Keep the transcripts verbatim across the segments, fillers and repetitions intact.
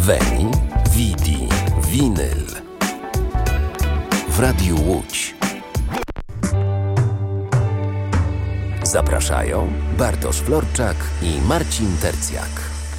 Veni, Vidi, Vinyl w Radiu Łódź. Zapraszają Bartosz Florczak i Marcin Tercjak.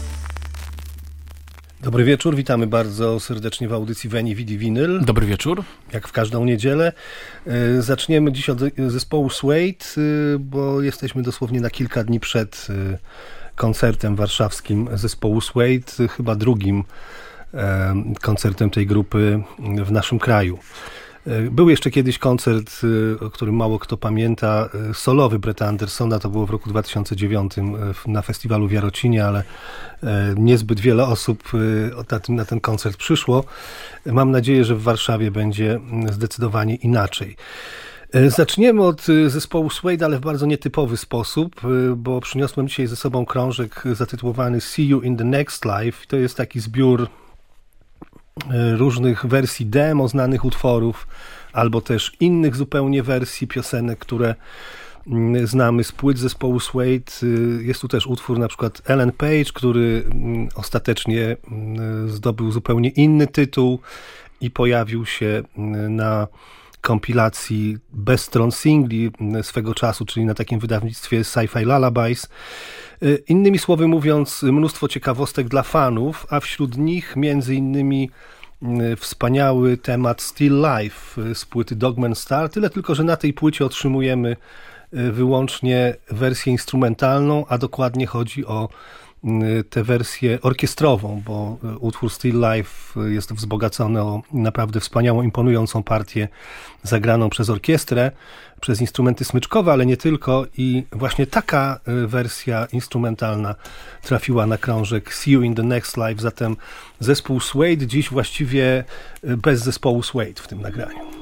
Dobry wieczór, witamy bardzo serdecznie w audycji Veni, Vidi, Vinyl. Dobry wieczór. Jak w każdą niedzielę. Zaczniemy dziś od zespołu Suede, bo jesteśmy dosłownie na kilka dni przed koncertem warszawskim zespołu Suede, chyba drugim koncertem tej grupy w naszym kraju. Był jeszcze kiedyś koncert, o którym mało kto pamięta, solowy Bretta Andersona, to było w roku dwa tysiące dziewiątym na festiwalu w Jarocinie, ale niezbyt wiele osób na ten, na ten koncert przyszło. Mam nadzieję, że w Warszawie będzie zdecydowanie inaczej. Zaczniemy od zespołu Suede, ale w bardzo nietypowy sposób, bo przyniosłem dzisiaj ze sobą krążek zatytułowany See You in the Next Life. To jest taki zbiór różnych wersji demo znanych utworów, albo też innych zupełnie wersji piosenek, które znamy z płyt zespołu Suede. Jest tu też utwór na przykład Ellen Page, który ostatecznie zdobył zupełnie inny tytuł i pojawił się na kompilacji bez stron singli swego czasu, czyli na takim wydawnictwie Sci-Fi Lullabies. Innymi słowy mówiąc, mnóstwo ciekawostek dla fanów, a wśród nich między innymi wspaniały temat Still Life z płyty Dogman Star, tyle tylko, że na tej płycie otrzymujemy wyłącznie wersję instrumentalną, a dokładnie chodzi o tę wersję orkiestrową, bo utwór Still Life jest wzbogacony o naprawdę wspaniałą, imponującą partię zagraną przez orkiestrę, przez instrumenty smyczkowe, ale nie tylko, i właśnie taka wersja instrumentalna trafiła na krążek See You in the Next Life, zatem zespół Suede dziś właściwie bez zespołu Suede w tym nagraniu.